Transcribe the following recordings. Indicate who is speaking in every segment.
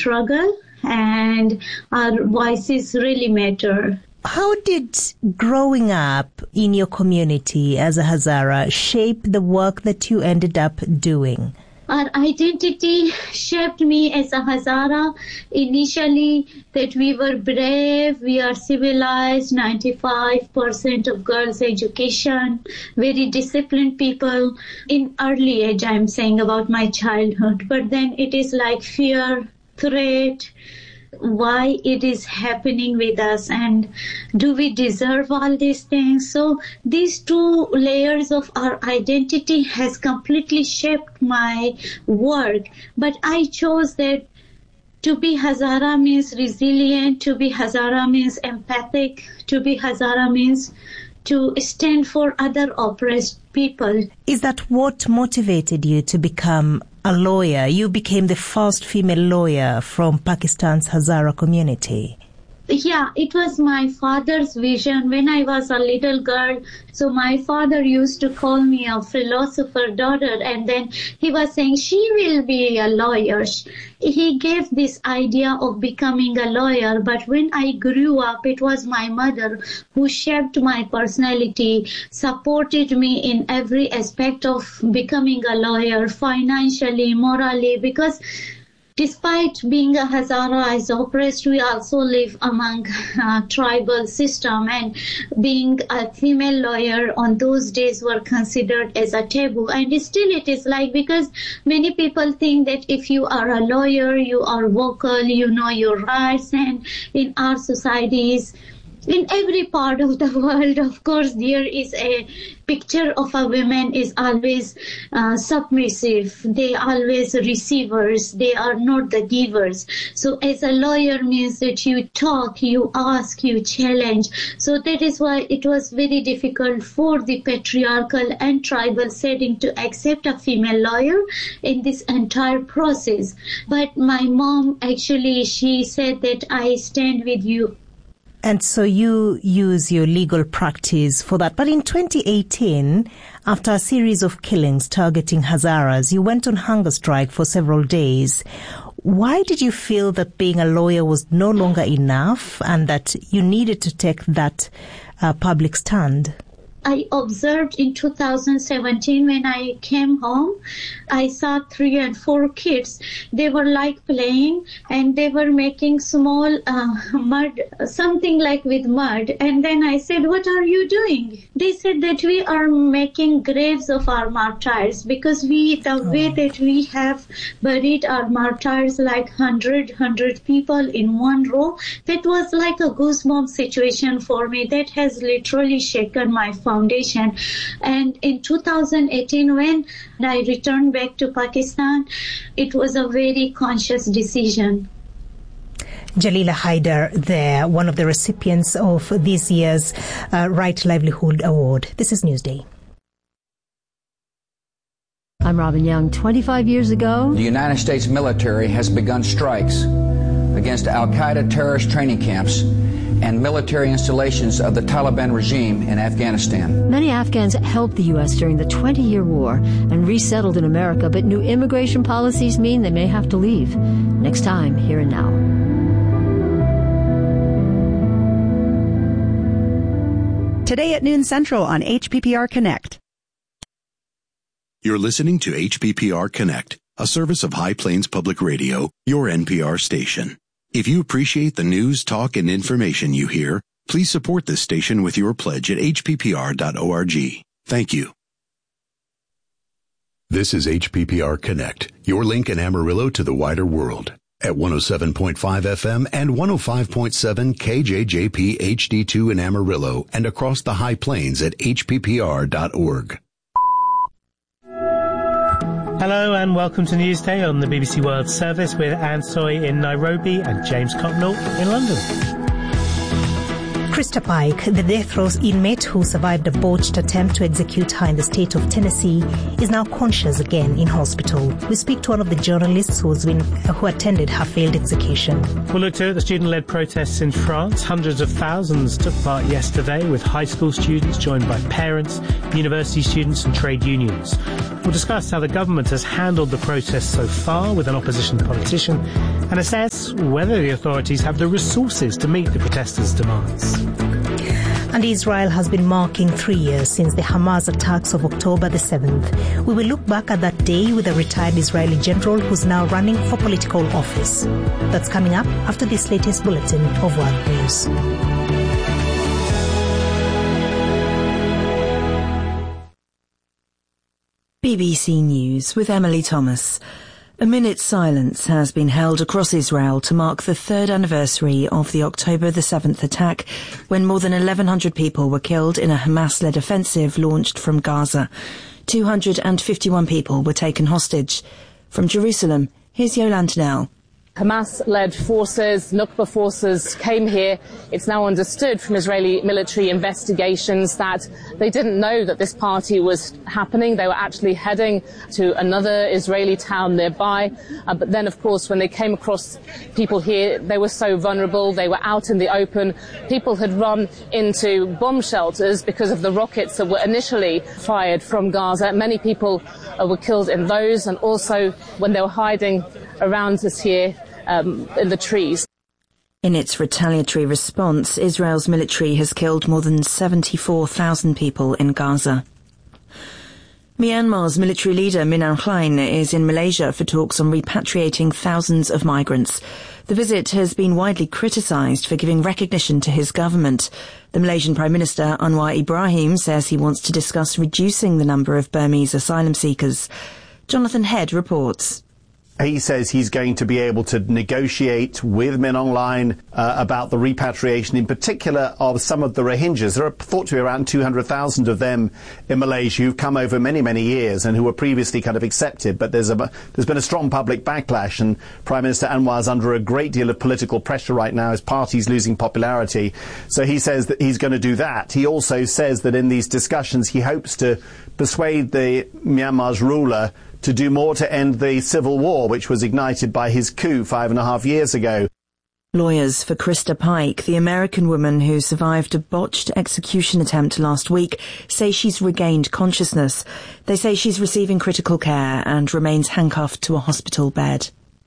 Speaker 1: struggle, and our voices really matter.
Speaker 2: How did growing up in your community as a Hazara shape the work that you ended up doing?
Speaker 1: Our identity shaped me as a Hazara. Initially, that we were brave, we are civilized, 95% of girls' education, very disciplined people. In early age, I'm saying about my childhood, but then it is like fear, threat, why it is happening with us, and do we deserve all these things? So these two layers of our identity has completely shaped my work. But I chose that to be Hazara means resilient, to be Hazara means empathic, to be Hazara means to stand for other oppressed people.
Speaker 2: Is that what motivated you to become a lawyer? You became the first female lawyer from Pakistan's Hazara community.
Speaker 1: Yeah, it was my father's vision when I was a little girl. So my father used to call me a philosopher daughter, and then he was saying she will be a lawyer. He gave this idea of becoming a lawyer, but when I grew up, it was my mother who shaped my personality, supported me in every aspect of becoming a lawyer, financially, morally, because despite being a Hazara as oppressed, we also live among tribal system, and being a female lawyer on those days were considered as a taboo. And still it is like, because many people think that if you are a lawyer, you are vocal, you know your rights, and in our societies, in every part of the world, of course, there is a picture of a woman is always submissive. They always receivers. They are not the givers. So as a lawyer means that you talk, you ask, you challenge. So that is why it was very difficult for the patriarchal and tribal setting to accept a female lawyer in this entire process. But my mom, actually, she said that I stand with you.
Speaker 2: And so you use your legal practice for that. But in 2018, after a series of killings targeting Hazaras, you went on hunger strike for several days. Why did you feel that being a lawyer was no longer enough and that you needed to take that public stand?
Speaker 1: I observed in 2017 when I came home, I saw 3 and 4 kids. They were like playing, and they were making small mud, something like with mud. And then I said, what are you doing? They said that we are making graves of our martyrs, because the way that we have buried our martyrs, like 100 people in one row, that was like a goosebump situation for me. That has literally shaken my foundation. And in 2018, when I returned back to Pakistan, it was a very conscious decision.
Speaker 2: Jalila Haider there, one of the recipients of this year's Right Livelihood Award. This is Newsday.
Speaker 3: I'm Robin Young. 25 years ago,
Speaker 4: the United States military has begun strikes against Al-Qaeda terrorist training camps and military installations of the Taliban regime in Afghanistan.
Speaker 3: Many Afghans helped the U.S. during the 20-year war and resettled in America, but new immigration policies mean they may have to leave. Next time, Here and Now.
Speaker 5: Today at noon Central on HPPR Connect.
Speaker 6: You're listening to HPPR Connect, a service of High Plains Public Radio, your NPR station. If you appreciate the news, talk, and information you hear, please support this station with your pledge at hppr.org. Thank you. This is HPPR Connect, your link in Amarillo to the wider world. At 107.5 FM and 105.7 KJJP HD2 in Amarillo and across the High Plains at hppr.org.
Speaker 7: Hello and welcome to Newsday on the BBC World Service with Anne Soy in Nairobi and James Cocknell in London.
Speaker 2: Krista Pike, the death row inmate who survived a botched attempt to execute her in the state of Tennessee, is now conscious again in hospital. We speak to one of the journalists who attended her failed execution.
Speaker 7: We'll look too at the student-led protests in France. Hundreds of thousands took part yesterday, with high school students joined by parents, university students and trade unions. We'll discuss how the government has handled the protests so far with an opposition politician and assess whether the authorities have the resources to meet the protesters' demands.
Speaker 2: And Israel has been marking 3 years since the Hamas attacks of October the 7th. We will look back at that day with a retired Israeli general who's now running for political office. That's coming up after this latest bulletin of World News.
Speaker 8: BBC News with Emily Thomas. A minute's silence has been held across Israel to mark the third anniversary of the October the 7th attack, when more than 1,100 people were killed in a Hamas-led offensive launched from Gaza. 251 people were taken hostage. From Jerusalem, here's Yolanda Nell.
Speaker 9: Hamas-led forces, Nukba forces, came here. It's now understood from Israeli military investigations that they didn't know that this party was happening. They were actually heading to another Israeli town nearby. But then, of course, when they came across people here, they were so vulnerable. They were out in the open. People had run into bomb shelters because of the rockets that were initially fired from Gaza. Many people were killed in those, and also when they were hiding around us here in the trees.
Speaker 8: In its retaliatory response, Israel's military has killed more than 74,000 people in Gaza. Myanmar's military leader Min Aung Hlaing is in Malaysia for talks on repatriating thousands of migrants. The visit has been widely criticised for giving recognition to his government. The Malaysian Prime Minister Anwar Ibrahim says he wants to discuss reducing the number of Burmese asylum seekers. Jonathan Head reports.
Speaker 10: He says he's going to be able to negotiate with Min Aung Hlaing about the repatriation, in particular of some of the Rohingyas. There are thought to be around 200,000 of them in Malaysia who've come over many, many years and who were previously kind of accepted. But there's been a strong public backlash, and Prime Minister Anwar is under a great deal of political pressure right now. His party's losing popularity. So he says that he's going to do that. He also says that in these discussions he hopes to persuade the Myanmar's ruler to do more to end the civil war, which was ignited by his coup 5.5 years ago.
Speaker 8: Lawyers for Krista Pike, the American woman who survived a botched execution attempt last week, say she's regained consciousness. They say she's receiving critical care and remains handcuffed to a hospital bed.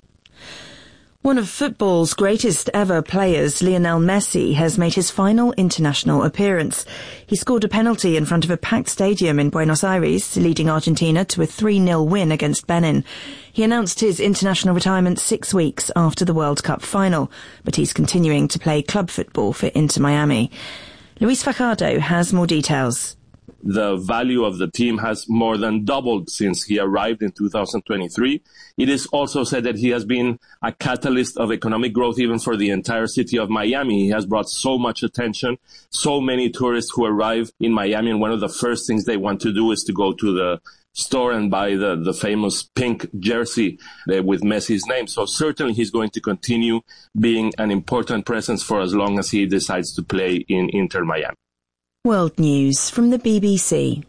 Speaker 8: One of football's greatest ever players, Lionel Messi, has made his final international appearance. He scored a penalty in front of a packed stadium in Buenos Aires, leading Argentina to a 3-0 win against Benin. He announced his international retirement 6 weeks after the World Cup final, but he's continuing to play club football for Inter Miami. Luis Fajardo has more details.
Speaker 11: The value of the team has more than doubled since he arrived in 2023. It is also said that he has been a catalyst of economic growth even for the entire city of Miami. He has brought so much attention, so many tourists who arrive in Miami, and one of the first things they want to do is to go to the store and buy the famous pink jersey with Messi's name. So certainly he's going to continue being an important presence for as long as he decides to play in Inter Miami.
Speaker 8: World News from the BBC.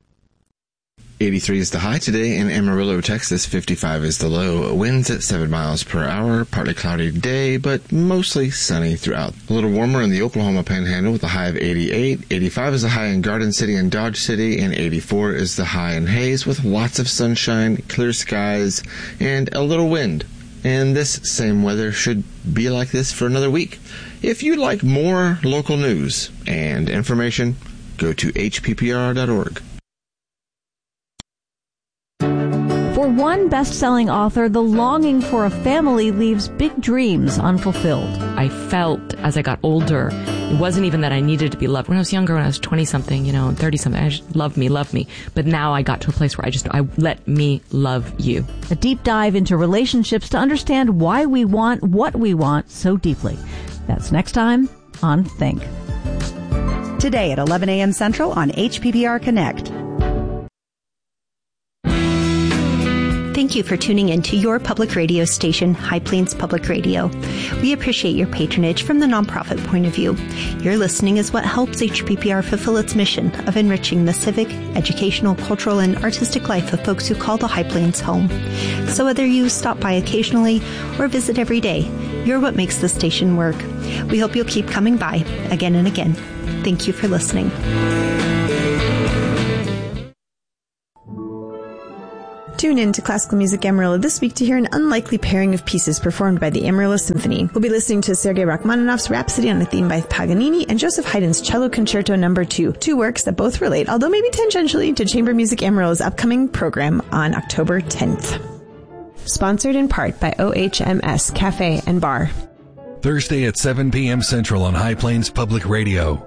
Speaker 12: 83 is the high today in Amarillo, Texas. 55 is the low. Winds at 7 miles per hour. Partly cloudy today, but mostly sunny throughout. A little warmer in the Oklahoma Panhandle with a high of 88. 85 is the high in Garden City and Dodge City, and 84 is the high in Hayes with lots of sunshine, clear skies, and a little wind. And this same weather should be like this for another week. If you'd like more local news and information, go to hppr.org.
Speaker 13: For one best-selling author, the longing for a family leaves big dreams unfulfilled.
Speaker 14: I felt as I got older, it wasn't even that I needed to be loved. When I was younger, when I was 20-something, 30-something, I just love me. But now I got to a place where I let me love you.
Speaker 13: A deep dive into relationships to understand why we want what we want so deeply. That's next time on Think.
Speaker 5: Today at 11 a.m. Central on HPPR Connect. thank you for tuning in to your public radio station, High Plains Public Radio. We appreciate your patronage from the nonprofit point of view. Your listening is what helps HPPR fulfill its mission of enriching the civic, educational, cultural, and artistic life of folks who call the High Plains home. So whether you stop by occasionally or visit every day, you're what makes the station work. We hope you'll keep coming by again and again. Thank you for listening.
Speaker 15: Tune in to Classical Music Amarillo this week to hear an unlikely pairing of pieces performed by the Amarillo Symphony. We'll be listening to Sergei Rachmaninoff's Rhapsody on a Theme by Paganini and Joseph Haydn's Cello Concerto No. 2, two works that both relate, although maybe tangentially, to Chamber Music Amarillo's upcoming program on October 10th. Sponsored in part by OHMS Cafe and Bar.
Speaker 16: Thursday at 7 p.m. Central on High Plains Public Radio.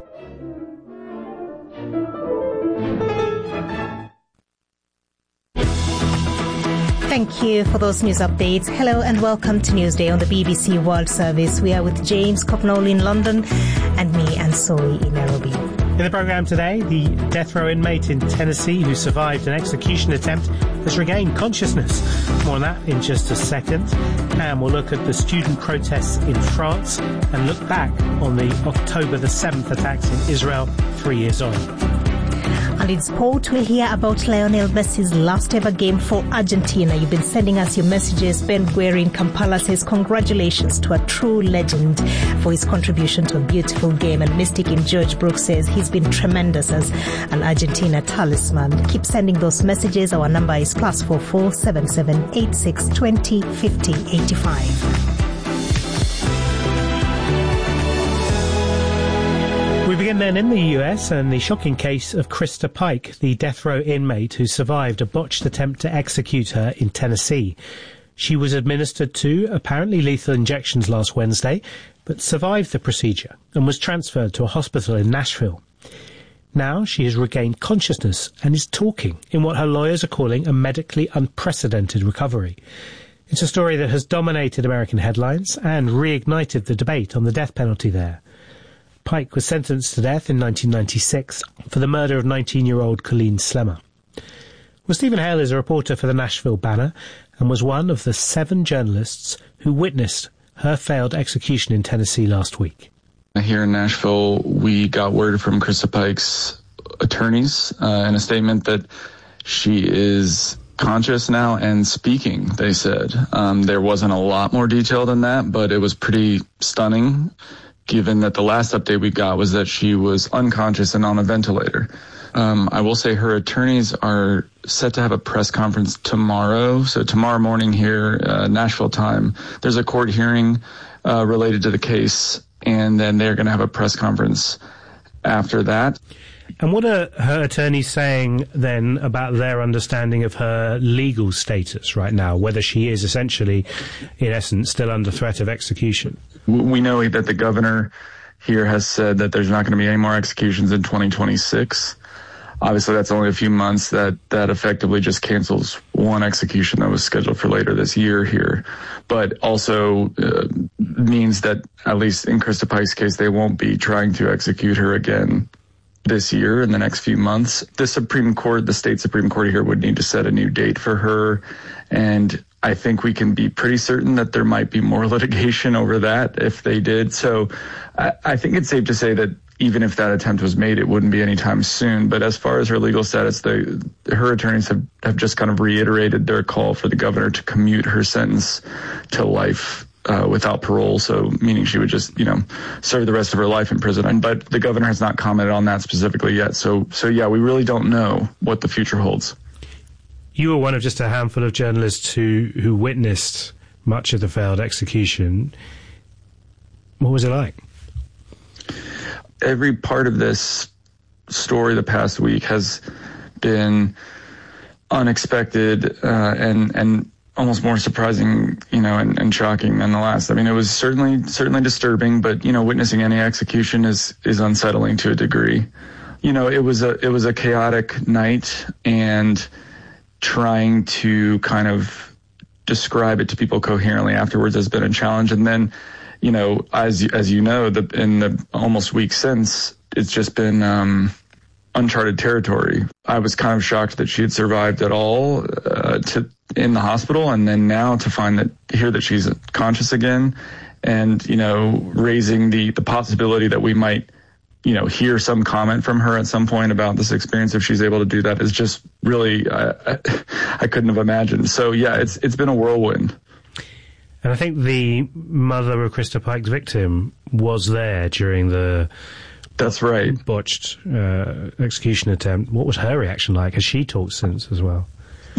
Speaker 2: Thank you for those news updates. Hello and welcome to Newsday on the BBC World Service. We are with James Copnall in London and me, Anne Soy, in Nairobi.
Speaker 7: In the programme today, the death row inmate in Tennessee who survived an execution attempt has regained consciousness. More on that in just a second. And we'll look at the student protests in France and look back on the October the 7th attacks in Israel 3 years on.
Speaker 2: And in sport, we'll hear about Lionel Messi's last ever game for Argentina. You've been sending us your messages. Ben Guerri in Kampala says congratulations to a true legend for his contribution to a beautiful game. And Mystic in George Brooks says he's been tremendous as an Argentina talisman. Keep sending those messages. Our number is +44 77 86 20 50 85.
Speaker 7: We begin then in the US and the shocking case of Krista Pike, the death row inmate who survived a botched attempt to execute her in Tennessee. She was administered 2 apparently lethal injections last Wednesday, but survived the procedure and was transferred to a hospital in Nashville. Now she has regained consciousness and is talking in what her lawyers are calling a medically unprecedented recovery. It's a story that has dominated American headlines and reignited the debate on the death penalty there. Pike was sentenced to death in 1996 for the murder of 19-year-old Colleen Slemmer. Well, Stephen Hale is a reporter for the Nashville Banner and was one of the 7 journalists who witnessed her failed execution in Tennessee last week.
Speaker 17: Here in Nashville, we got word from Krista Pike's attorneys in a statement that she is conscious now and speaking, they said. There wasn't a lot more detail than that, but it was pretty stunning, given that the last update we got was that she was unconscious and on a ventilator. I will say her attorneys are set to have a press conference tomorrow. So tomorrow morning here, Nashville time, there's a court hearing related to the case, and then they're going to have a press conference after that.
Speaker 7: And what are her attorneys saying then about their understanding of her legal status right now, whether she is essentially, in essence, still under threat of execution?
Speaker 17: We know that the governor here has said that there's not going to be any more executions in 2026. Obviously, that's only a few months. That effectively just cancels one execution that was scheduled for later this year here. But also means that, at least in Krista Pike's case, they won't be trying to execute her again this year in the next few months. The Supreme Court, the state Supreme Court here, would need to set a new date for her. And I think we can be pretty certain that there might be more litigation over that if they did. So I think it's safe to say that even if that attempt was made, it wouldn't be anytime soon. But as far as her legal status, her attorneys have just kind of reiterated their call for the governor to commute her sentence to life without parole, so meaning she would just, serve the rest of her life in prison. But the governor has not commented on that specifically yet. So yeah, we really don't know what the future holds.
Speaker 7: You were one of just a handful of journalists who witnessed much of the failed execution. What was it like?
Speaker 17: Every part of this story the past week has been unexpected and almost more surprising, and shocking nonetheless. I mean, it was certainly disturbing, but, witnessing any execution is unsettling to a degree. It was a chaotic night, and trying to kind of describe it to people coherently afterwards has been a challenge. And then, as you know, in the almost week since, it's just been uncharted territory. I was kind of shocked that she had survived at all in the hospital, and then now to hear that she's conscious again, and raising the possibility that we might hear some comment from her at some point about this experience if she's able to do that is just really I couldn't have imagined. So yeah, it's been a whirlwind.
Speaker 7: And I think the mother of Krista Pike's victim was there during the
Speaker 17: That's right.
Speaker 7: botched execution attempt. What was her reaction like? Has she talked since as well?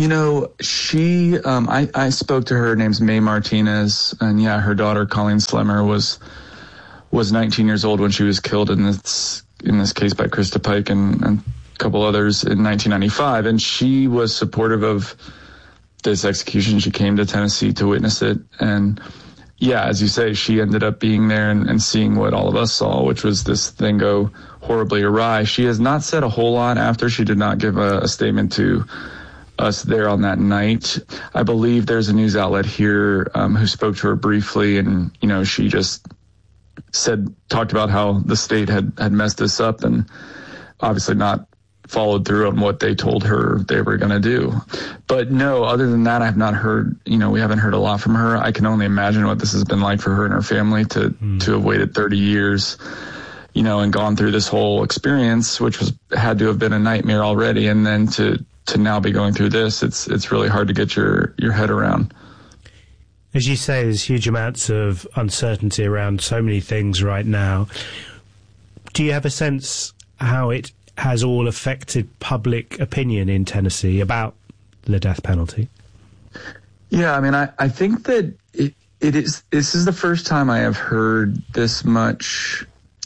Speaker 17: She, I spoke to her. Her name's May Martinez, and yeah, her daughter Colleen Slemmer was 19 years old when she was killed in this case by Krista Pike and a couple others in 1995, and she was supportive of this execution. She came to Tennessee to witness it, and yeah, as you say, she ended up being there and seeing what all of us saw, which was this thing go horribly awry. She has not said a whole lot after. She did not give a statement to us there on that night. I believe there's a news outlet here who spoke to her briefly, and she just talked about how the state had messed this up and obviously not followed through on what they told her they were going to do. But no, other than that, I have not heard, we haven't heard a lot from her. I can only imagine what this has been like for her and her family to have waited 30 years, and gone through this whole experience, which had to have been a nightmare already. And then to now be going through this, it's really hard to get your head around.
Speaker 7: As you say, there's huge amounts of uncertainty around so many things right now. Do you have a sense how it has all affected public opinion in Tennessee about the death penalty?
Speaker 17: Yeah, I mean, I think that this is the first time I have heard this much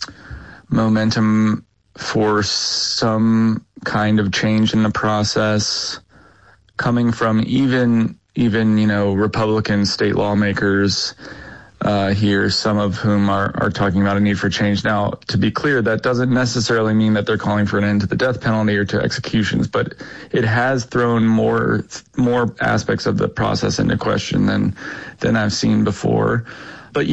Speaker 17: momentum for some kind of change in the process coming from even Republican state lawmakers here, some of whom are talking about a need for change. Now, to be clear, that doesn't necessarily mean that they're calling for an end to the death penalty or to executions, but it has thrown more aspects of the process into question than I've seen before. But,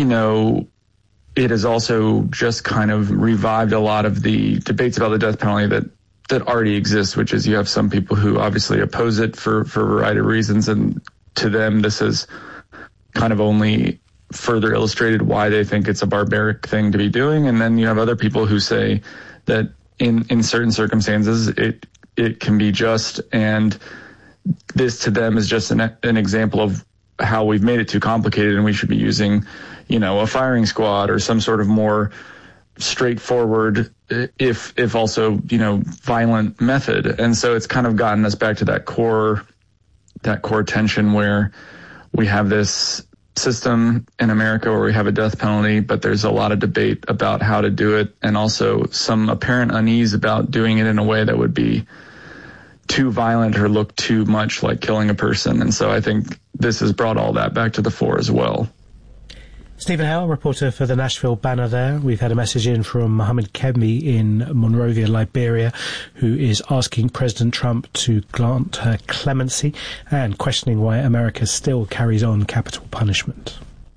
Speaker 17: it has also just kind of revived a lot of the debates about the death penalty that already exists, which is you have some people who obviously oppose it for a variety of reasons, and to them this has kind of only further illustrated why they think it's a barbaric thing to be doing. And then you have other people who say that in certain circumstances it can be just, and this to them is just an example of how we've made it too complicated and we should be using, a firing squad or some sort of more straightforward, if also, violent method. And so it's kind of gotten us back to that core tension where we have this system in America where we have a death penalty, but there's a lot of debate about how to do it, and also some apparent unease about doing it in a way that would be too violent or look too much like killing a person. And so I think this has brought all that back to the fore as well.
Speaker 7: Stephen Hale, reporter for the Nashville Banner there. We've had a message in from Mohammed Kebbi in Monrovia, Liberia, who is asking President Trump to grant her clemency and questioning why America still carries on capital punishment.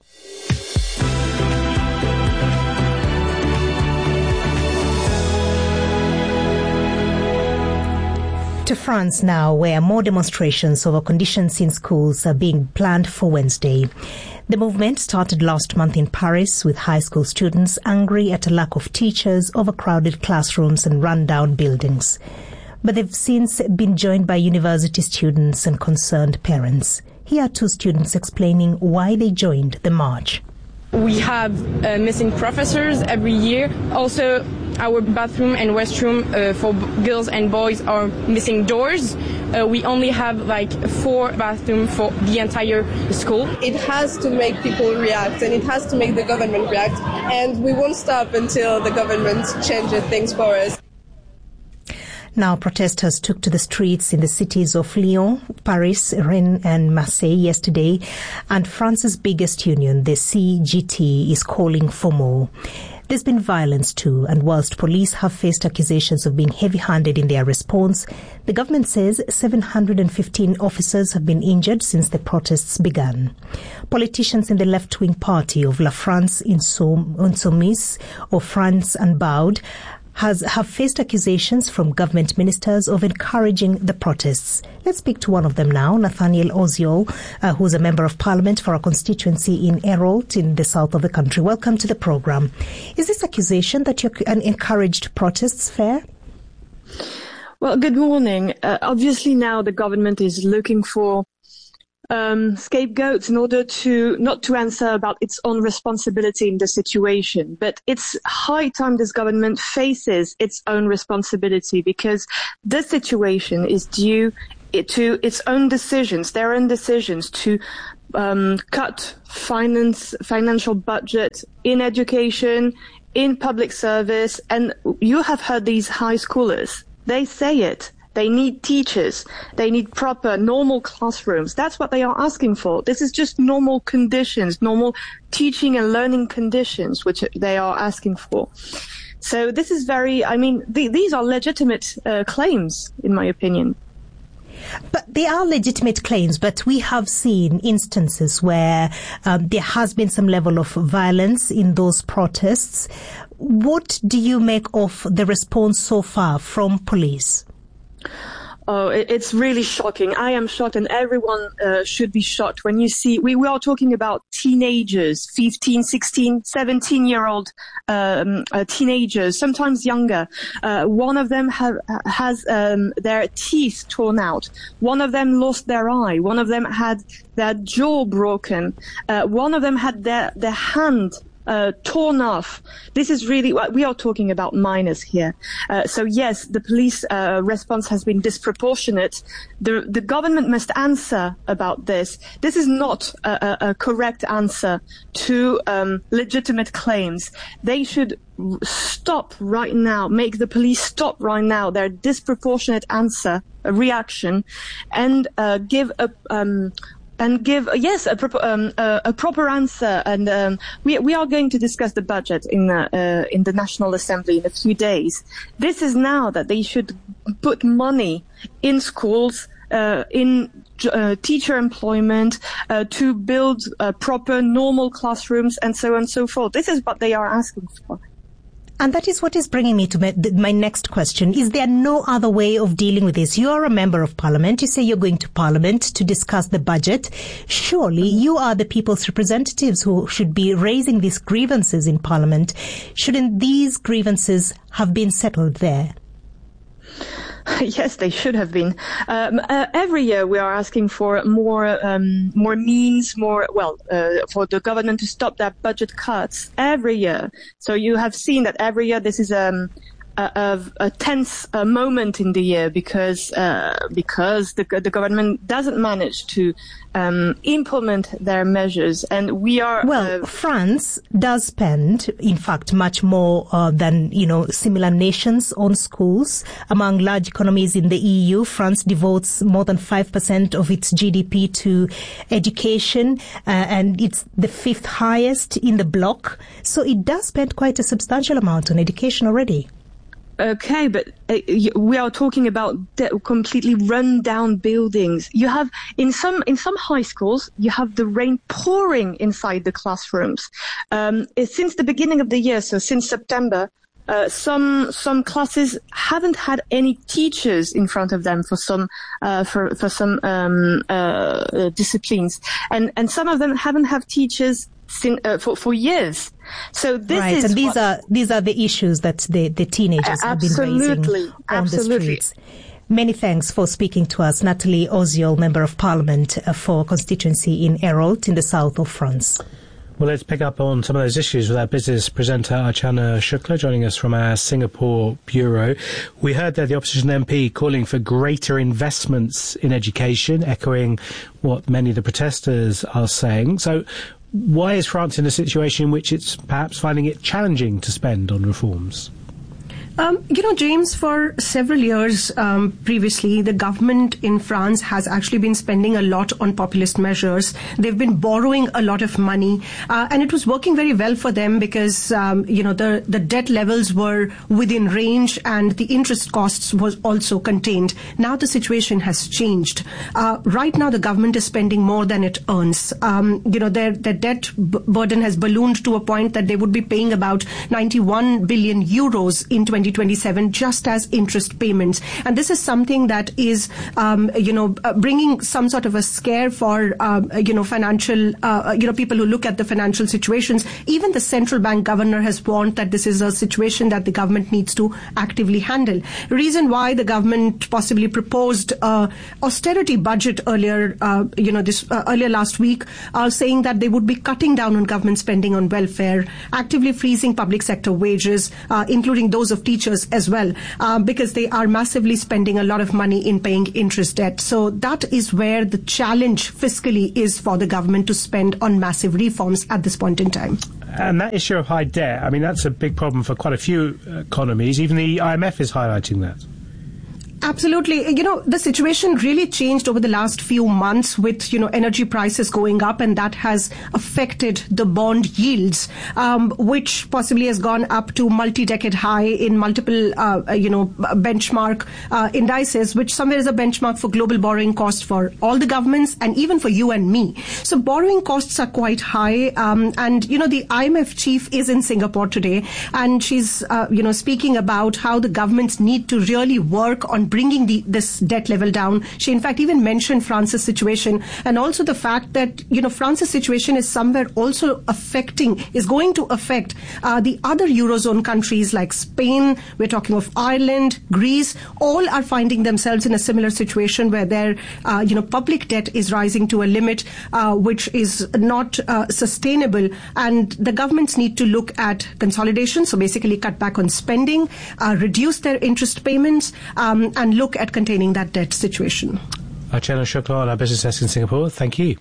Speaker 2: To France now, where more demonstrations over conditions in schools are being planned for Wednesday. The movement started last month in Paris with high school students angry at a lack of teachers, overcrowded classrooms and run-down buildings. But they've since been joined by university students and concerned parents. Here are two students explaining why they joined the march.
Speaker 18: We have missing professors every year. Also, our bathroom and restroom for girls and boys are missing doors. We only have 4 bathrooms for the entire school.
Speaker 19: It has to make people react, and it has to make the government react. And we won't stop until the government changes things for us.
Speaker 2: Now, protesters took to the streets in the cities of Lyon, Paris, Rennes and Marseille yesterday, and France's biggest union, the CGT, is calling for more. There's been violence too, and whilst police have faced accusations of being heavy-handed in their response, the government says 715 officers have been injured since the protests began. Politicians in the left-wing party of La France Insoumise, or France Unbowed, have faced accusations from government ministers of encouraging the protests. Let's speak to one of them now, Nathaniel Oziol, who's a member of parliament for a constituency in Errolt in the south of the country. Welcome to the program. Is this accusation that you encouraged protests fair?
Speaker 20: Well, good morning. Obviously now the government is looking for scapegoats in order to not to answer about its own responsibility in the situation. But it's high time this government faces its own responsibility, because the situation is due to its own decisions, their own decisions to cut financial budget in education, in public service. And you have heard these high schoolers. They say it. They need teachers. They need proper, normal classrooms. That's what they are asking for. This is just normal conditions, normal teaching and learning conditions, which they are asking for. So this is these are legitimate claims, in my opinion.
Speaker 2: But they are legitimate claims, but we have seen instances where there has been some level of violence in those protests. What do you make of the response so far from police?
Speaker 20: Oh, it's really shocking. I am shocked, and everyone should be shocked when you see, we are talking about teenagers, 15, 16, 17-year-old teenagers, sometimes younger. One of them has their teeth torn out. One of them lost their eye. One of them had their jaw broken. One of them had their hand torn off. This is really what we are talking about, minors here. So yes, the police response has been disproportionate. The government must answer about this. This is not a correct answer to legitimate claims. They should stop right now, make the police stop right now their disproportionate reaction, and give a proper answer. And we are going to discuss the budget in the National Assembly in a few days. This is now that they should put money in schools, in teacher employment, to build proper, normal classrooms, and so on and so forth. This is what they are asking for.
Speaker 2: And that is what is bringing me to my next question. Is there no other way of dealing with this? You are a member of parliament. You say you're going to parliament to discuss the budget. Surely you are the people's representatives who should be raising these grievances in parliament. Shouldn't these grievances have been settled there?
Speaker 20: Yes, they should have been. Every year we are asking for more means, for the government to stop their budget cuts every year. So you have seen that every year this is a tense moment in the year because the government doesn't manage to implement their measures, and we are.
Speaker 2: France does spend, in fact, much more than similar nations on schools. Among large economies in the EU, France devotes more than 5% of its GDP to education, and it's the 5th highest in the bloc. So it does spend quite a substantial amount on education already.
Speaker 20: Okay, but we are talking about completely run-down buildings. You have in some high schools, you have the rain pouring inside the classrooms. Since the beginning of the year, so since September, some classes haven't had any teachers in front of them for some disciplines, and some of them haven't had teachers for years. So this is
Speaker 2: and these are the issues that the teenagers have been raising on the streets. Many thanks for speaking to us, Nathalie Oziol, Member of Parliament for constituency in Errolt in the south of France.
Speaker 7: Well, let's pick up on some of those issues with our business presenter Archana Shukla joining us from our Singapore bureau. We heard that the opposition MP calling for greater investments in education, echoing what many of the protesters are saying. So why is France in a situation in which it's perhaps finding it challenging to spend on reforms?
Speaker 21: James, for several years previously, the government in France has actually been spending a lot on populist measures. They've been borrowing a lot of money, and it was working very well for them because, the debt levels were within range and the interest costs was also contained. Now the situation has changed. Right now, the government is spending more than it earns. Their debt burden has ballooned to a point that they would be paying about 91 billion euros in 2027 just as interest payments. And this is something that is, bringing some sort of a scare for, financial, people who look at the financial situations. Even the central bank governor has warned that this is a situation that the government needs to actively handle. Reason why the government possibly proposed austerity budget earlier last week, saying that they would be cutting down on government spending on welfare, actively freezing public sector wages, including those of teachers as well, because they are massively spending a lot of money in paying interest debt. So that is where the challenge fiscally is for the government to spend on massive reforms at this point in time.
Speaker 7: And that issue of high debt, I mean, that's a big problem for quite a few economies. Even the IMF is highlighting that.
Speaker 21: Absolutely. The situation really changed over the last few months with, energy prices going up, and that has affected the bond yields, which possibly has gone up to multi-decade high in multiple, benchmark indices, which somewhere is a benchmark for global borrowing costs for all the governments and even for you and me. So borrowing costs are quite high. And, the IMF chief is in Singapore today, and she's, speaking about how the governments need to really work on bringing this debt level down. She, in fact, even mentioned France's situation, and also the fact that, France's situation is somewhere also is going to affect the other Eurozone countries like Spain. We're talking of Ireland, Greece. All are finding themselves in a similar situation where their, public debt is rising to a limit which is not sustainable. And the governments need to look at consolidation, so basically cut back on spending, reduce their interest payments, and look at containing that debt situation.
Speaker 7: Archana Shukla on our business desk in Singapore. Thank you.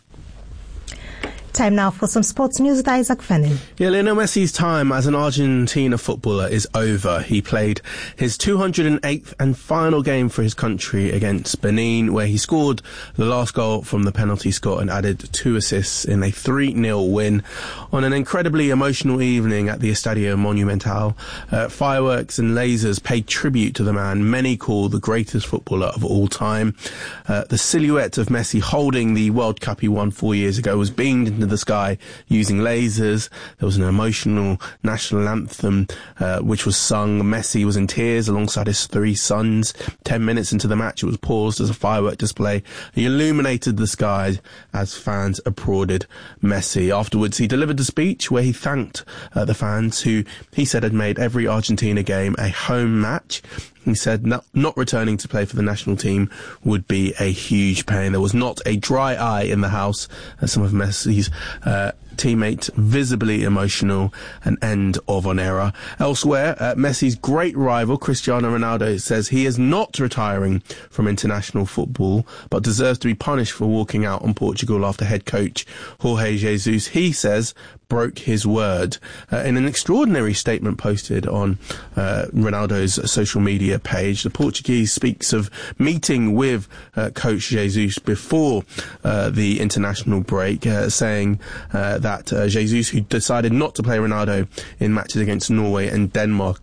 Speaker 2: Time now for some sports news with Isaac Fennin.
Speaker 1: Yeah, Lionel Messi's time as an Argentina footballer is over. He played his 208th and final game for his country against Benin, where he scored the last goal from the penalty spot and added 2 assists in a 3-0 win on an incredibly emotional evening at the Estadio Monumental. Fireworks and lasers paid tribute to the man many call the greatest footballer of all time. The silhouette of Messi holding the World Cup he won 4 years ago was beamed into the sky using lasers. There was an emotional national anthem which was sung. Messi was in tears alongside his 3 sons. 10 minutes into the match, it was paused as a firework display. He illuminated the skies as fans applauded Messi. Afterwards, he delivered a speech where he thanked the fans who he said had made every Argentina game a home match. He said not returning to play for the national team would be a huge pain. There was not a dry eye in the house as some of Messi's teammates visibly emotional, an end of an era. Elsewhere, Messi's great rival Cristiano Ronaldo says he is not retiring from international football but deserves to be punished for walking out on Portugal after head coach Jorge Jesus, he says, broke his word. In an extraordinary statement posted on Ronaldo's social media page, the Portuguese speaks of meeting with coach Jesus before the international break, saying that Jesus, who decided not to play Ronaldo in matches against Norway and Denmark,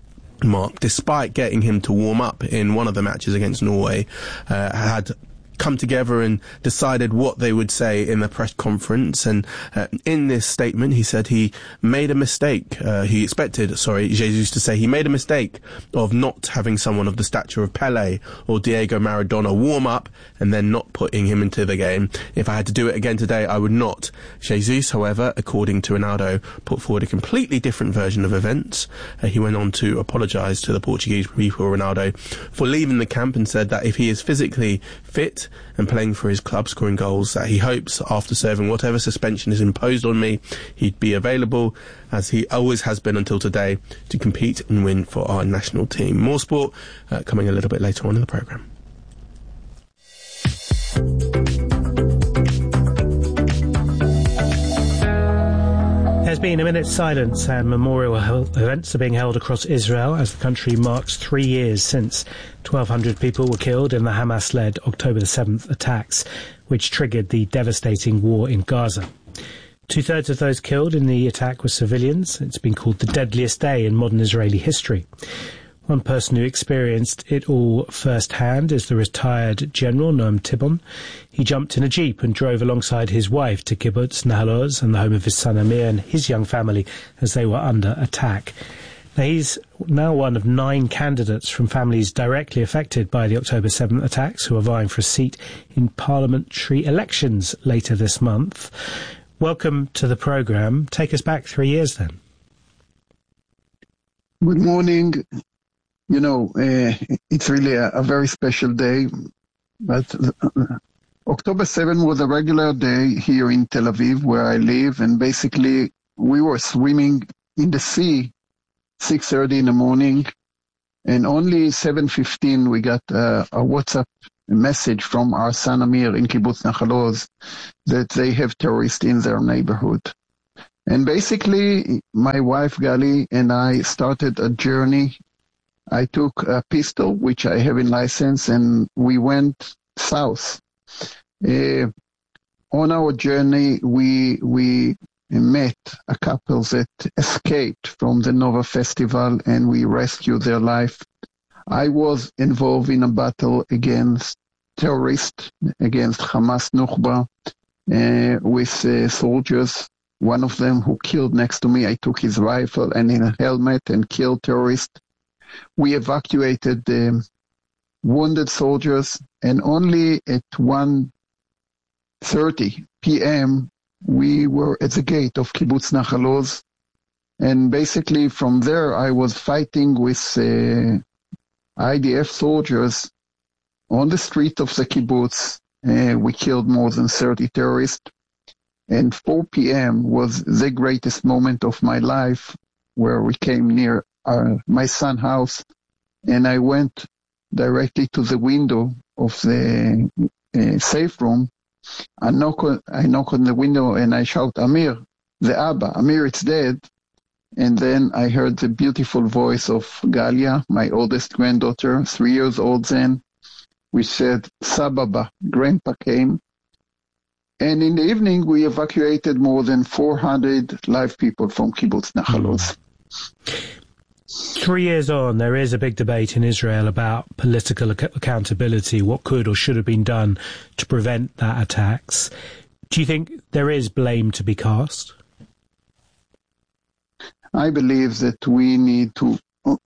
Speaker 1: despite getting him to warm up in one of the matches against Norway, had come together and decided what they would say in the press conference. And in this statement, he said he made a mistake. He expected Jesus to say he made a mistake of not having someone of the stature of Pele or Diego Maradona warm up and then not putting him into the game. If I had to do it again today, I would not. Jesus, however, according to Ronaldo, put forward a completely different version of events. He went on to apologise to the Portuguese people, Ronaldo, for leaving the camp, and said that if he is physically fit and playing for his club, scoring goals, that he hopes after serving whatever suspension is imposed on me, he'd be available, as he always has been until today, to compete and win for our national team. More sport coming a little bit later on in the programme.
Speaker 7: There's been a minute's silence and memorial events are being held across Israel as the country marks 3 years since 1,200 people were killed in the Hamas-led October the 7th attacks, which triggered the devastating war in Gaza. 2/3 of those killed in the attack were civilians. It's been called the deadliest day in modern Israeli history. One person who experienced it all firsthand is the retired General Noam Tibon. He jumped in a jeep and drove alongside his wife to Kibbutz Nahal Oz and the home of his son Amir and his young family as they were under attack. Now, he's now one of 9 candidates from families directly affected by the October 7th attacks who are vying for a seat in parliamentary elections later this month. Welcome to the programme. Take us back 3 years then.
Speaker 4: Good morning. You know, it's really a very special day, but October 7 was a regular day here in Tel Aviv, where I live, and basically we were swimming in the sea 6:30 in the morning, and only 7:15 we got a WhatsApp message from our son Amir in Kibbutz Nachal Oz that they have terrorists in their neighborhood. And basically, my wife Gali and I started a journey. I took a pistol, which I have in license, and we went south. On our journey, we met a couple that escaped from the Nova Festival, and we rescued their life. I was involved in a battle against terrorists, against Hamas Nukhba, with soldiers. One of them who killed next to me, I took his rifle and a helmet and killed terrorists. We evacuated the wounded soldiers, and only at 1:30 p.m. we were at the gate of Kibbutz Nachal Oz. And basically from there I was fighting with IDF soldiers on the street of the kibbutz. We killed more than 30 terrorists. And 4 p.m. was the greatest moment of my life, where we came near my son's house, and I went directly to the window of the safe room. I knock on the window and I shout, Amir, the Abba, Amir, it's dead. And then I heard the beautiful voice of Galia, my oldest granddaughter, 3 years old then, which said, Sababa, Grandpa came. And in the evening, we evacuated more than 400 live people from Kibbutz Nachal Oz.
Speaker 7: 3 years on, there is a big debate in Israel about political accountability, what could or should have been done to prevent that attacks. Do you think there is blame to be cast?
Speaker 4: I believe that we need to,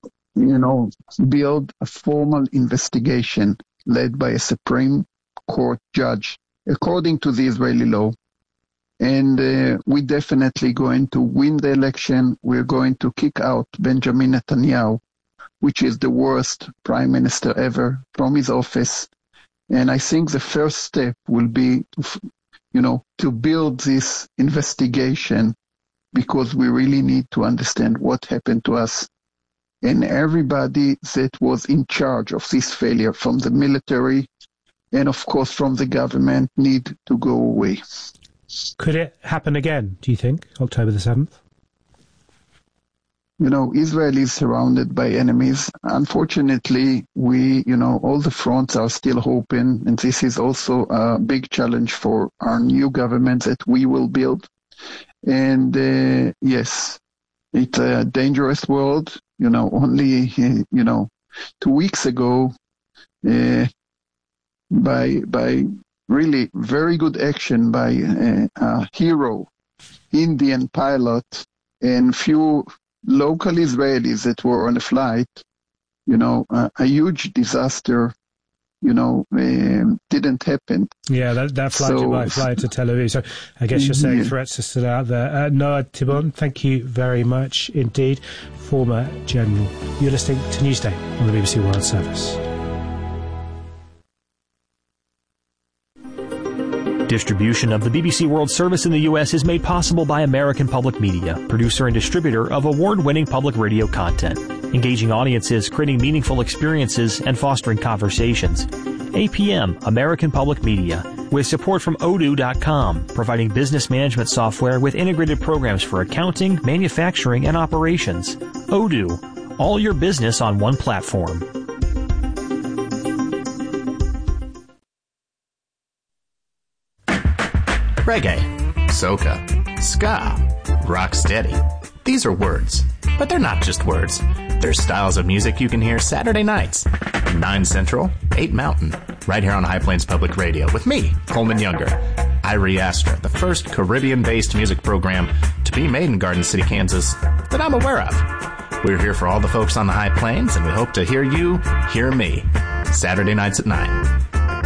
Speaker 4: build a formal investigation led by a Supreme Court judge, according to the Israeli law. And we're definitely going to win the election. We're going to kick out Benjamin Netanyahu, which is the worst prime minister ever, from his office. And I think the first step will be, to build this investigation, because we really need to understand what happened to us. And everybody that was in charge of this failure, from the military and, of course, from the government, need to go away.
Speaker 7: Could it happen again, do you think, October the 7th?
Speaker 4: Israel is surrounded by enemies. Unfortunately, all the fronts are still open, and this is also a big challenge for our new government that we will build. And yes, it's a dangerous world. Only 2 weeks ago, by really very good action by a hero Indian pilot and few local Israelis that were on a flight, a huge disaster, didn't happen.
Speaker 7: Yeah, that flight by flight to Tel Aviv. So I guess you're saying threats are still out there. Noah Tibon, thank you very much indeed, former general. You're listening to Newsday on the BBC World Service.
Speaker 22: Distribution of the BBC World Service in the U.S. is made possible by American Public Media, producer and distributor of award-winning public radio content, engaging audiences, creating meaningful experiences, and fostering conversations. APM, American Public Media, with support from Odoo.com, providing business management software with integrated programs for accounting, manufacturing, and operations. Odoo, all your business on one platform.
Speaker 23: Reggae, soca, ska, rocksteady. These are words, but they're not just words. They're styles of music you can hear Saturday nights, 9 Central, 8 Mountain, right here on High Plains Public Radio with me, Coleman Younger. Irie Astra, the first Caribbean-based music program to be made in Garden City, Kansas that I'm aware of. We're here for all the folks on the High Plains, and we hope to hear you hear me. Saturday nights at 9.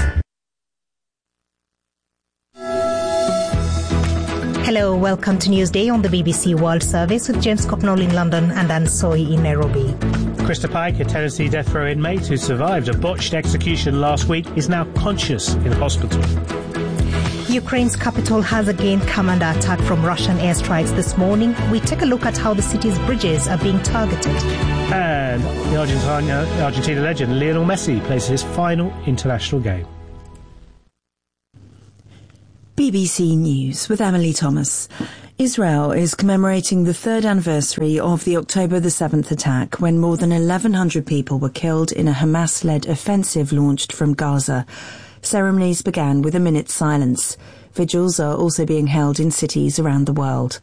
Speaker 2: Hello, welcome to Newsday on the BBC World Service with James Copnall in London and Anne Soy in Nairobi.
Speaker 7: Krista Pike, a Tennessee death row inmate who survived a botched execution last week, is now conscious in hospital.
Speaker 2: Ukraine's capital has again come under attack from Russian airstrikes this morning. We take a look at how the city's bridges are being targeted.
Speaker 7: And the Argentina legend Lionel Messi plays his final international game.
Speaker 8: BBC News with Emily Thomas. Israel is commemorating the third anniversary of the October the 7th attack, when more than 1,100 people were killed in a Hamas-led offensive launched from Gaza. Ceremonies began with a minute's silence. Vigils are also being held in cities around the world.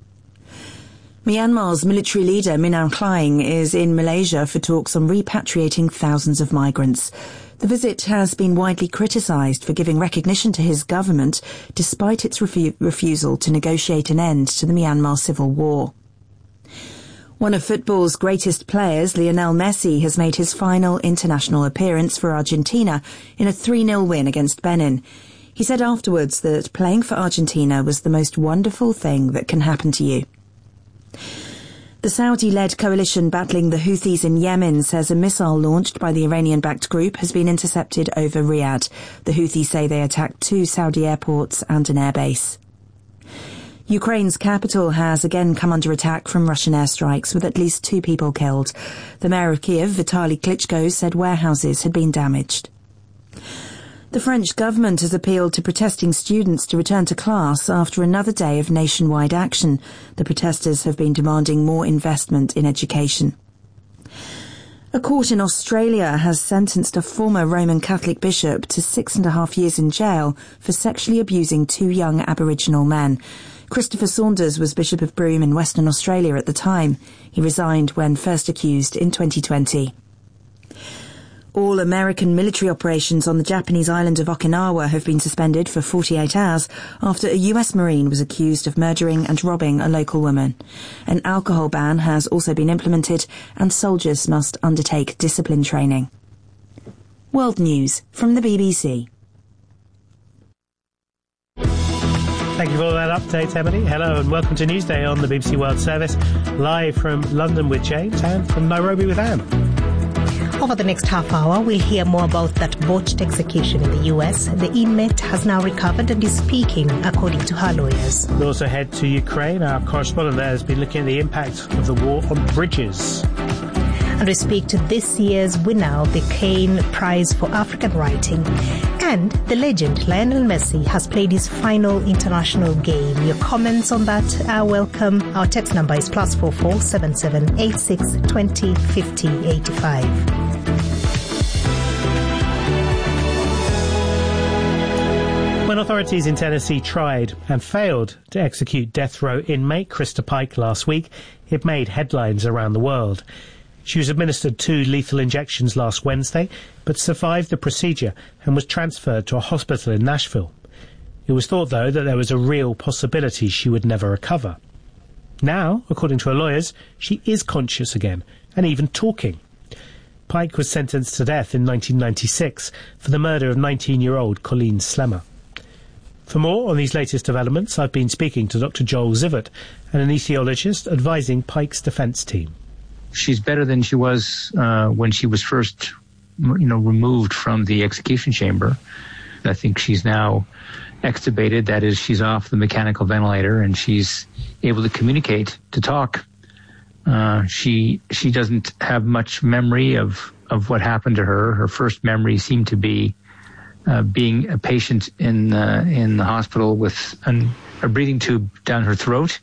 Speaker 8: Myanmar's military leader Min Aung Hlaing is in Malaysia for talks on repatriating thousands of migrants. The visit has been widely criticised for giving recognition to his government, despite its refusal to negotiate an end to the Myanmar civil war. One of football's greatest players, Lionel Messi, has made his final international appearance for Argentina in a 3-0 win against Benin. He said afterwards that playing for Argentina was the most wonderful thing that can happen to you. The Saudi-led coalition battling the Houthis in Yemen says a missile launched by the Iranian-backed group has been intercepted over Riyadh. The Houthis say they attacked 2 Saudi airports and an airbase. Ukraine's capital has again come under attack from Russian airstrikes, with at least 2 people killed. The mayor of Kiev, Vitaly Klitschko, said warehouses had been damaged. The French government has appealed to protesting students to return to class after another day of nationwide action. The protesters have been demanding more investment in education. A court in Australia has sentenced a former Roman Catholic bishop to 6.5 years in jail for sexually abusing 2 young Aboriginal men. Christopher Saunders was Bishop of Broome in Western Australia at the time. He resigned when first accused in 2020. All American military operations on the Japanese island of Okinawa have been suspended for 48 hours after a US Marine was accused of murdering and robbing a local woman. An alcohol ban has also been implemented, and soldiers must undertake discipline training. World News from the BBC.
Speaker 7: Thank you for that update, Emily. Hello and welcome to Newsday on the BBC World Service, live from London with James and from Nairobi with Anne.
Speaker 2: Over the next half hour, we'll hear more about that botched execution in the US. The inmate has now recovered and is speaking, according to her lawyers.
Speaker 7: We'll also head to Ukraine. Our correspondent there has been looking at the impact of the war on bridges.
Speaker 2: And we speak to this year's winner of the Caine Prize for African Writing. And the legend Lionel Messi has played his final international game. Your comments on that are welcome. Our text number is +44 77 86 20 50 85.
Speaker 7: When authorities in Tennessee tried and failed to execute death row inmate Krista Pike last week, it made headlines around the world. She was administered 2 lethal injections last Wednesday, but survived the procedure and was transferred to a hospital in Nashville. It was thought, though, that there was a real possibility she would never recover. Now, according to her lawyers, she is conscious again, and even talking. Pike was sentenced to death in 1996 for the murder of 19-year-old Colleen Slemmer. For more on these latest developments, I've been speaking to Dr. Joel Zivert, an anaesthesiologist advising Pike's defence team.
Speaker 3: She's better than she was when she was first, removed from the execution chamber. I think she's now extubated. That is, she's off the mechanical ventilator and she's able to communicate, to talk. She doesn't have much memory of what happened to her. Her first memory seemed to be being a patient in the hospital with a breathing tube down her throat.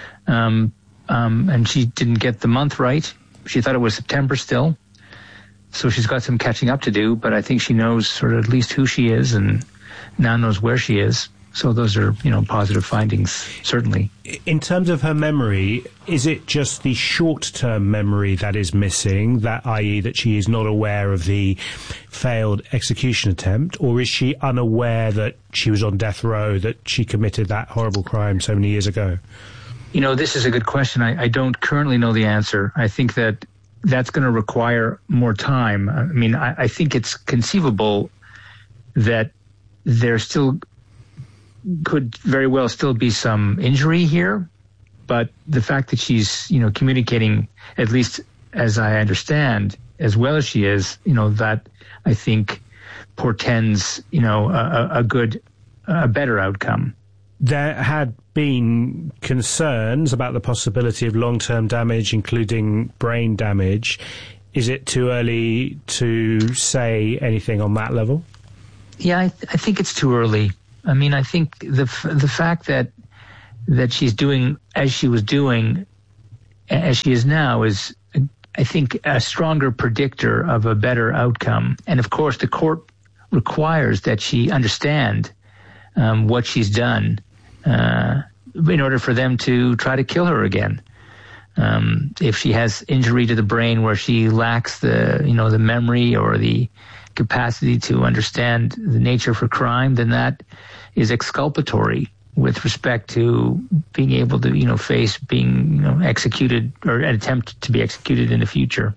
Speaker 3: And she didn't get the month right. She thought it was September still. So she's got some catching up to do, but I think she knows sort of at least who she is and now knows where she is. So those are, positive findings, certainly.
Speaker 7: In terms of her memory, is it just the short-term memory that is missing, that i.e. that she is not aware of the failed execution attempt, or is she unaware that she was on death row, that she committed that horrible crime so many years ago?
Speaker 3: This is a good question. I don't currently know the answer. I think that's going to require more time. I mean, I think it's conceivable that there still could very well still be some injury here, but the fact that she's, communicating, at least as I understand, as well as she is, that I think portends, a better outcome.
Speaker 7: There had been concerns about the possibility of long-term damage, including brain damage. Is it too early to say anything on that level?
Speaker 3: Yeah, I think it's too early. I mean, I think the fact that she's doing as she was doing, as she is now, is, I think, a stronger predictor of a better outcome. And of course, the court requires that she understand what she's done in order for them to try to kill her again. If she has injury to the brain where she lacks the memory or the capacity to understand the nature of her crime, then that is exculpatory with respect to being able to, face being, executed or an attempt to be executed in the future.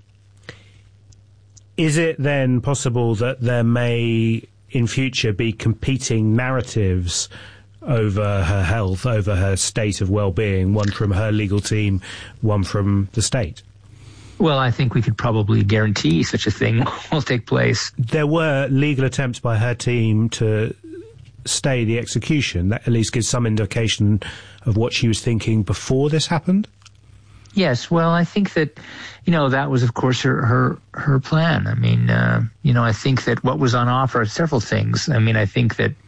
Speaker 7: Is it then possible that there may, in future, be competing narratives over her health, over her state of well-being, one from her legal team, one from the state?
Speaker 3: Well, I think we could probably guarantee such a thing will take place.
Speaker 7: There were legal attempts by her team to stay the execution. That at least gives some indication of what she was thinking before this happened?
Speaker 3: Yes, well, I think that, that was, of course, her plan. I mean, I think that what was on offer are several things. I mean, I think that,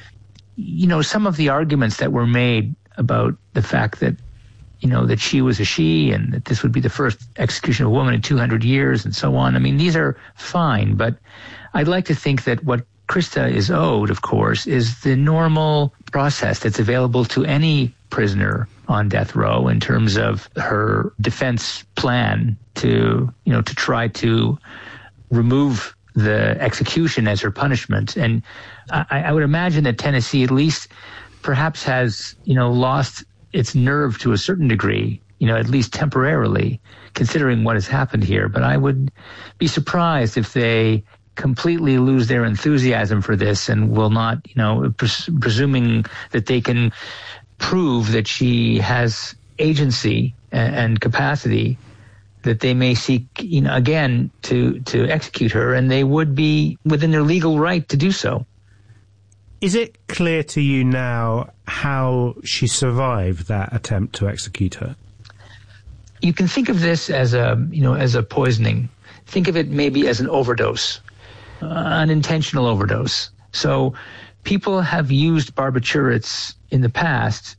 Speaker 3: some of the arguments that were made about the fact that, that she was a she and that this would be the first execution of a woman in 200 years and so on. I mean, these are fine, but I'd like to think that what Krista is owed, of course, is the normal process that's available to any prisoner on death row in terms of her defense plan to try to remove the execution as her punishment. And I would imagine that Tennessee at least perhaps has, lost its nerve to a certain degree, at least temporarily, considering what has happened here. But I would be surprised if they completely lose their enthusiasm for this and will not, presuming that they can prove that she has agency and capacity, that they may seek, again, to execute her, and they would be within their legal right to do so.
Speaker 7: Is it clear to you now how she survived that attempt to execute her?
Speaker 3: You can think of this as a poisoning. Think of it maybe as an overdose, unintentional overdose. So people have used barbiturates in the past,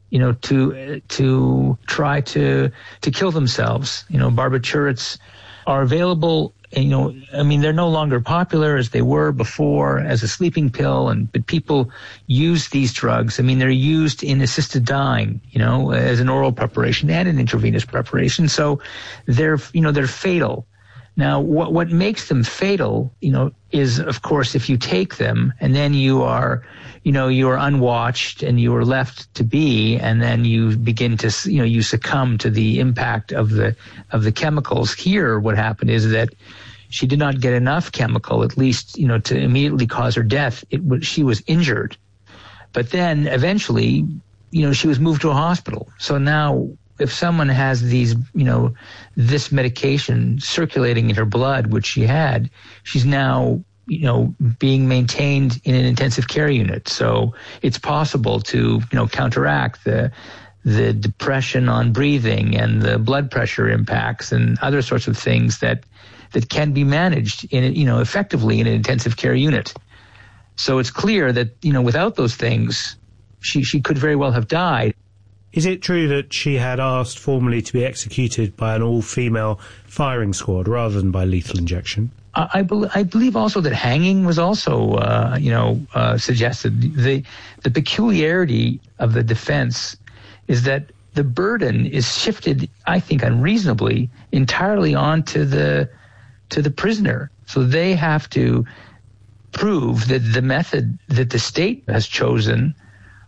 Speaker 3: to try to kill themselves. Barbiturates are available. They're no longer popular as they were before as a sleeping pill, but people use these drugs. They're used in assisted dying, as an oral preparation and an intravenous preparation. So they're fatal. Now, what makes them fatal, is, of course, if you take them and then you are unwatched and you are left to be, and then you begin to, you succumb to the impact of the chemicals. Here, what happened is that she did not get enough chemical, at least, to immediately cause her death. She was injured. But then eventually, she was moved to a hospital. So now, if someone has these, this medication circulating in her blood, which she had, she's now, being maintained in an intensive care unit. So it's possible to, counteract the depression on breathing and the blood pressure impacts and other sorts of things that can be managed effectively in an intensive care unit. So it's clear that, without those things, she could very well have died.
Speaker 7: Is it true that she had asked formally to be executed by an all-female firing squad rather than by lethal injection?
Speaker 3: I believe also that hanging was also, suggested. The peculiarity of the defense is that the burden is shifted, I think, unreasonably, entirely onto the prisoner. So they have to prove that the method that the state has chosen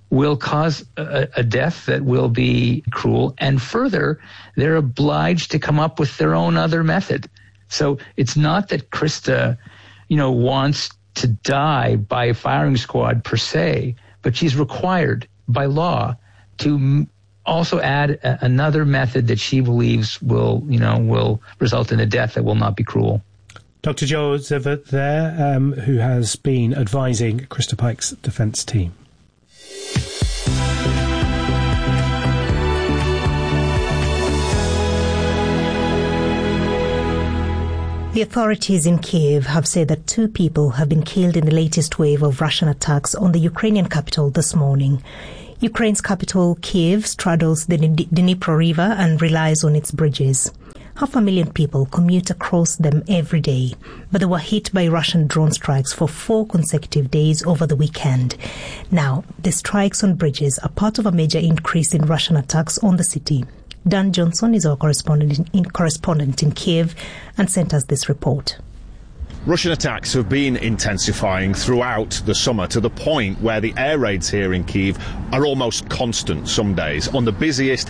Speaker 3: will cause a death that will be cruel. And further, they're obliged to come up with their own other method. So it's not that Krista, wants to die by firing squad per se, but she's required by law to also add another method that she believes will result in a death that will not be cruel.
Speaker 7: Dr. Joel Zivert there, who has been advising Krista Pike's defence team.
Speaker 2: The authorities in Kiev have said that 2 people have been killed in the latest wave of Russian attacks on the Ukrainian capital this morning. Ukraine's capital, Kiev, straddles the Dnipro River and relies on its bridges. 500,000 people commute across them every day, but they were hit by Russian drone strikes for 4 consecutive days over the weekend. Now, the strikes on bridges are part of a major increase in Russian attacks on the city. Dan Johnson is our correspondent in Kiev and sent us this report.
Speaker 6: Russian attacks have been intensifying throughout the summer to the point where the air raids here in Kyiv are almost constant some days. On the busiest,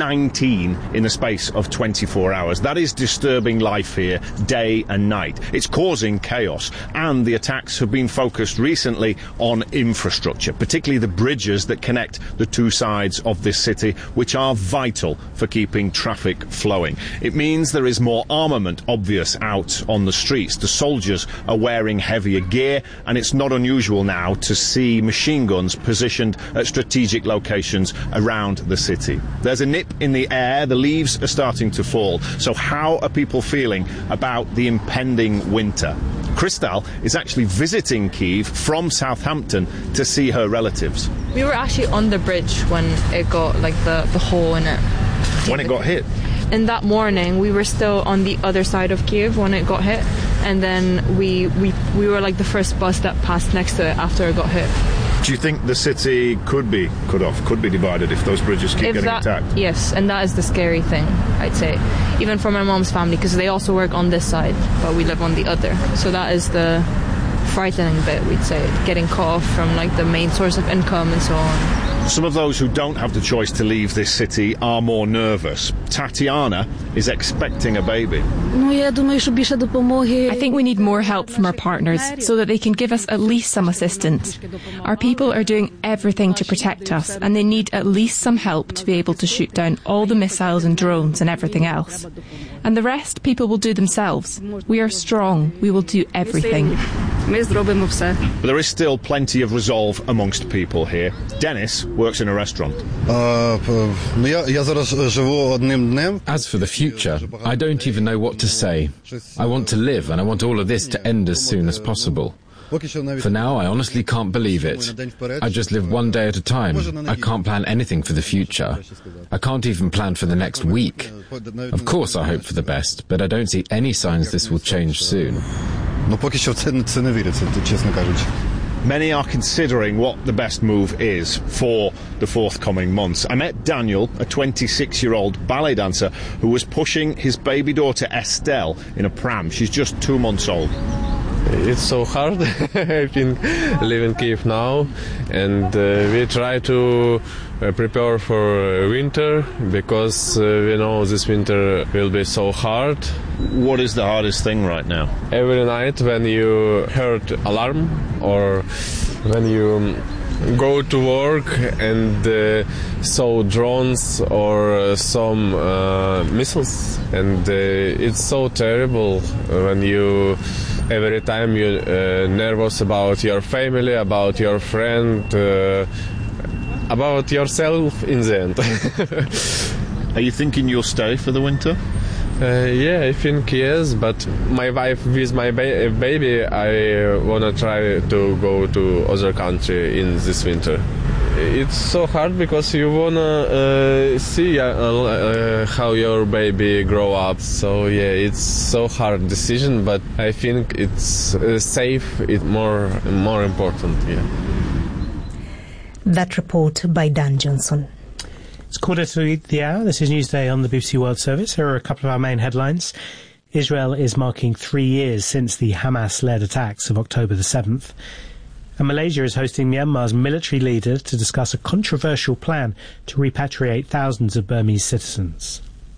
Speaker 6: 19 in the space of 24 hours. That is disturbing life here day and night. It's causing chaos, and the attacks have been focused recently on infrastructure, particularly the bridges that connect the 2 sides of this city, which are vital for keeping traffic flowing. It means there is more armament obvious out on the streets. The soldiers are wearing heavier gear, and it's not unusual now to see machine guns positioned at strategic locations around the city. There's a nip in the air, the leaves are starting to fall. So how are people feeling about the impending winter? Krystal is actually visiting Kyiv from Southampton to see her relatives.
Speaker 9: We were actually on the bridge when it got the hole in it.
Speaker 6: When it got hit?
Speaker 9: And that morning we were still on the other side of Kyiv when it got hit, and then we were like the first bus that passed next to it after it got hit.
Speaker 6: Do you think the city could be cut off, could be divided if those bridges keep getting attacked?
Speaker 9: Yes, and that is the scary thing, I'd say. Even for my mom's family, because they also work on this side, but we live on the other. So that is the frightening bit, we'd say, getting cut off from the main source of income and so on.
Speaker 6: Some of those who don't have the choice to leave this city are more nervous. Tatiana is expecting a baby.
Speaker 10: I think we need more help from our partners so that they can give us at least some assistance. Our people are doing everything to protect us, and they need at least some help to be able to shoot down all the missiles and drones and everything else. And the rest people will do themselves. We are strong. We will do everything.
Speaker 6: But there is still plenty of resolve amongst people here. Dennis works in a restaurant.
Speaker 24: As for the future, I don't even know what to say. I want to live, and I want all of this to end as soon as possible. For now, I honestly can't believe it. I just live one day at a time. I can't plan anything for the future. I can't even plan for the next week. Of course I hope for the best, but I don't see any signs this will change soon.
Speaker 6: Many are considering what the best move is for the forthcoming months. I met Daniel, a 26-year-old ballet dancer who was pushing his baby daughter Estelle in a pram. She's just 2 months old.
Speaker 25: It's so hard. I think live in Kyiv now, and we try to prepare for winter because we know this winter will be so hard.
Speaker 6: What is the hardest thing right now?
Speaker 25: Every night when you heard alarm or when you go to work and saw drones or some missiles, and it's so terrible when you every time you're nervous about your family, about your friend, about yourself in the end.
Speaker 6: Are you thinking you'll stay for the winter?
Speaker 25: Yeah, I think yes, but my wife with my baby, I wanna try to go to other country in this winter. It's so hard because you wanna see how your baby grow up. So yeah, it's so hard decision, but I think it's safe. It's more important. Yeah.
Speaker 2: That report by Dan Johnson.
Speaker 7: It's 1:45 the hour. This is Newsday on the BBC World Service. Here are a couple of our main headlines. Israel is marking 3 years since the Hamas-led attacks of October the 7th. And Malaysia is hosting Myanmar's military leader to discuss a controversial plan to repatriate thousands of Burmese citizens.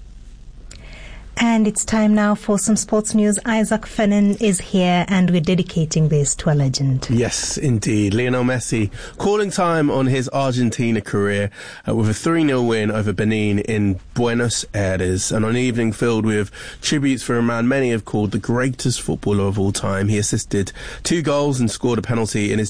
Speaker 2: And it's time now for some sports news. Isaac Fennan is here, and we're dedicating this to a legend.
Speaker 1: Yes, indeed. Lionel Messi calling time on his Argentina career with a 3-0 win over Benin in Buenos Aires, and on an evening filled with tributes for a man many have called the greatest footballer of all time. He assisted 2 goals and scored a penalty in his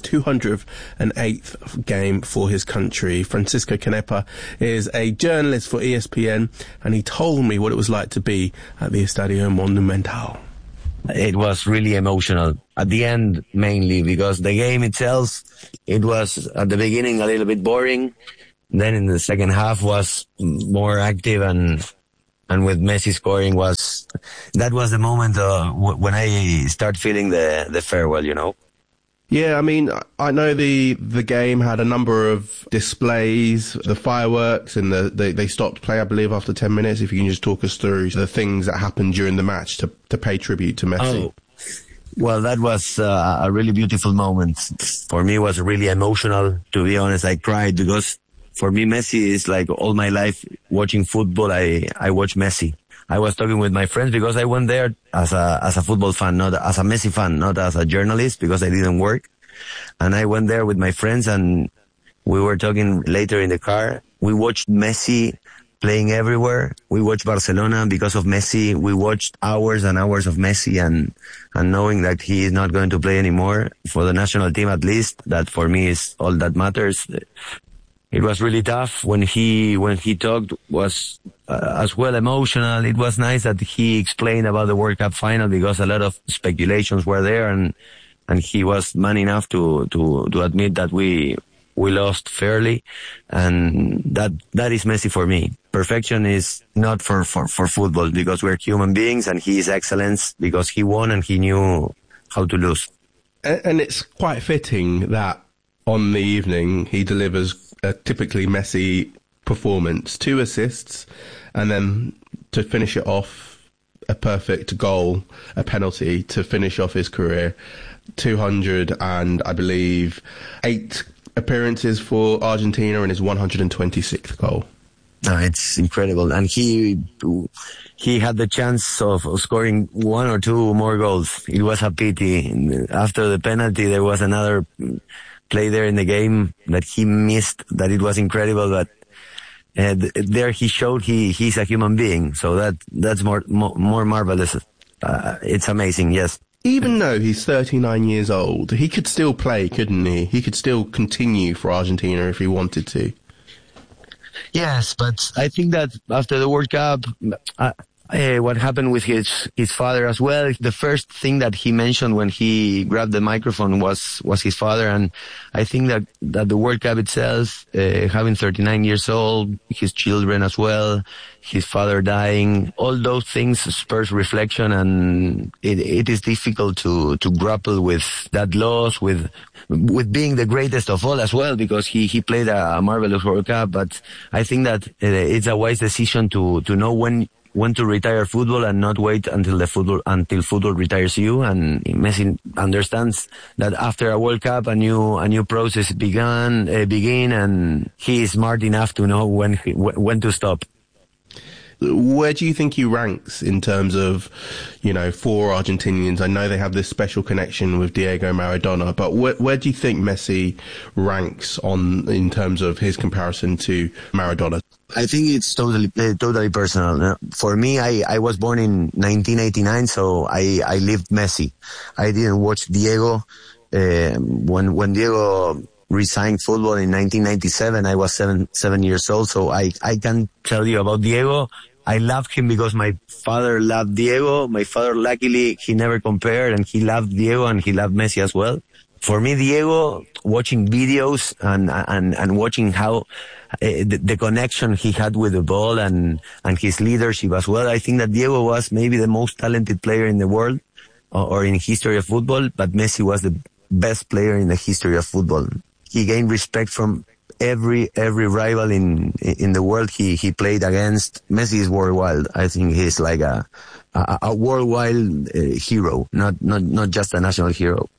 Speaker 1: 208th game for his country. Francisco Canepa is a journalist for ESPN, and he told me what it was like to be at the Estadio Monumental.
Speaker 5: It was really emotional at the end, mainly because the game itself, it was at the beginning a little bit boring. Then in the second half was more active, and with Messi scoring that was the moment when I start feeling the farewell, you know.
Speaker 1: Yeah, I mean, I know the game had a number of displays, the fireworks, and they stopped play, I believe, after 10 minutes. If you can just talk us through the things that happened during the match to pay tribute to Messi.
Speaker 5: Oh, well, that was a really beautiful moment. For me, it was really emotional. To be honest, I cried because for me, Messi is like all my life watching football. I watch Messi. I was talking with my friends because I went there as a football fan, not as a Messi fan, not as a journalist, because I didn't work. And I went there with my friends, and we were talking later in the car. We watched Messi playing everywhere. We watched Barcelona because of Messi. We watched hours and hours of Messi, and knowing that he is not going to play anymore for the national team, at least, that for me is all that matters. It was really tough when he talked, was as well emotional. It was nice that he explained about the World Cup final because a lot of speculations were there, and he was man enough to admit that we lost fairly, and that is Messi for me. Perfection is not for football, because we're human beings, and he is excellence because he won and he knew how to lose.
Speaker 1: And it's quite fitting that on the evening he delivers a typically Messi performance, 2 assists, and then to finish it off, a perfect goal, a penalty to finish off his career. 200 and I believe 8 appearances for Argentina and his 126th goal.
Speaker 5: No, it's incredible. And he had the chance of scoring 1 or 2 more goals. It was a pity. After the penalty, there was another play there in the game that he missed, that it was incredible, but there he showed he's a human being. So that's more marvelous. It's amazing, yes.
Speaker 1: Even though he's 39 years old, he could still play, couldn't he? He could still continue for Argentina if he wanted to.
Speaker 5: Yes, but I think that after the World Cup, what happened with his father as well. The first thing that he mentioned when he grabbed the microphone was his father, and I think that the World Cup itself, having 39 years old, his children as well, his father dying, all those things spurs reflection, and it is difficult to grapple with that loss, with being the greatest of all as well, because he played a marvelous World Cup. But I think that it's a wise decision to know when to retire football and not wait until football retires you. And Messi understands that after a World Cup, a new process begin, and he is smart enough to know when to stop.
Speaker 1: Where do you think he ranks in terms of, for Argentinians? I know they have this special connection with Diego Maradona, but where do you think Messi ranks in terms of his comparison to Maradona?
Speaker 5: I think it's totally personal. For me, I was born in 1989, so I lived Messi. I didn't watch Diego. When Diego resigned football in 1997, I was seven years old, so I can tell you about Diego. I loved him because my father loved Diego. My father, luckily, he never compared, and he loved Diego and he loved Messi as well. For me, Diego, watching videos and watching how the connection he had with the ball and his leadership as well, I think that Diego was maybe the most talented player in the world or in history of football, but Messi was the best player in the history of football. He gained respect from every rival in the world he played against. Messi is worldwide. I think he's like a worldwide hero, not just a national hero.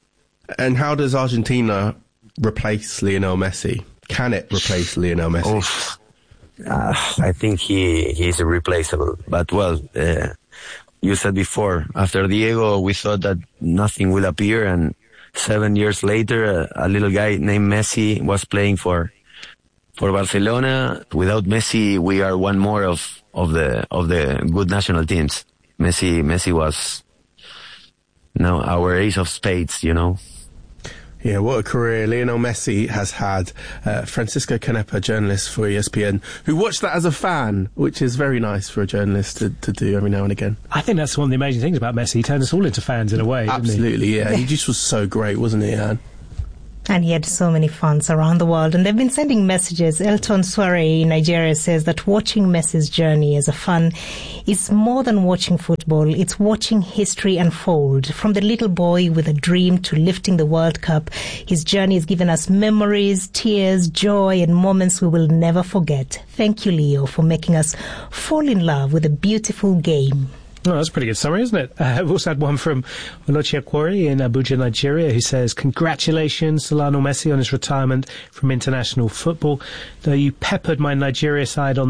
Speaker 1: And how does Argentina replace Lionel Messi? Can it replace Lionel Messi?
Speaker 5: I think he's irreplaceable. But well, you said before, after Diego, we thought that nothing will appear, and 7 years later, a little guy named Messi was playing for Barcelona. Without Messi, we are one more of the good national teams. Messi was our ace of spades, you know.
Speaker 1: Yeah, what a career Lionel Messi has had. Francisco Canepa, journalist for ESPN, who watched that as a fan, which is very nice for a journalist to do every now and again.
Speaker 7: I think that's one of the amazing things about Messi. He turned us all into fans in a way,
Speaker 1: Absolutely,
Speaker 7: didn't he?
Speaker 1: Yeah. He just was so great, wasn't he, Anne?
Speaker 2: And he had so many fans around the world, and they've been sending messages. Elton Suare in Nigeria says that watching Messi's journey as a fan is more than watching football. It's watching history unfold. From the little boy with a dream to lifting the World Cup, his journey has given us memories, tears, joy, and moments we will never forget. Thank you, Leo, for making us fall in love with a beautiful game.
Speaker 7: Oh, that's a pretty good summary, isn't it? We've also had one from Olochi Akwari in Abuja, Nigeria, who says, congratulations to Lionel Messi on his retirement from international football. Though you peppered my Nigeria side on